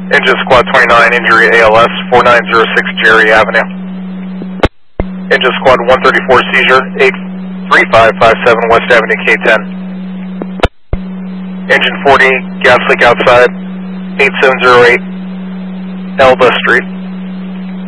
Engine Squad 29, injury ALS, 4906 Jerry Avenue. Engine Squad 134, seizure, 83557 West Avenue, K10. Engine 40, gas leak outside, 8708 Elba Street.